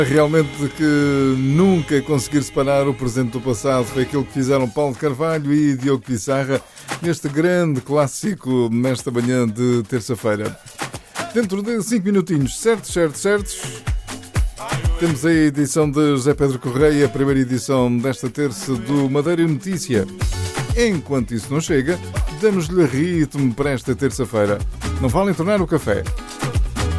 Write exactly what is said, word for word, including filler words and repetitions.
Realmente que nunca conseguir separar o presente do passado foi aquilo que fizeram Paulo Carvalho e Diogo Pissarra neste grande clássico nesta manhã de terça-feira. Dentro de cinco minutinhos, certos, certos, certos, temos a edição de José Pedro Correia, a primeira edição desta terça do Madeira Notícia. Enquanto isso não chega, damos-lhe ritmo para esta terça-feira. Não vale entornar o café.